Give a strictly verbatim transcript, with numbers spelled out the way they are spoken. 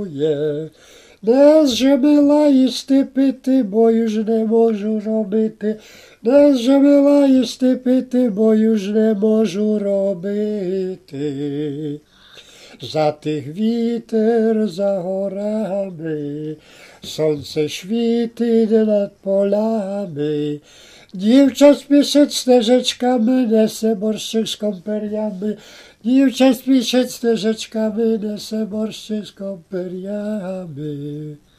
моє. Не зжемила їсти пити, бо już не можу робити. Не зжемила їсти пити, бо już не можу робити. За тих вітер за горами, сонце світить над полями. Дівча спішить стежечками, несе борщик з компер'ями. Дівча спішить стежечками, несе борщик з компер'ями.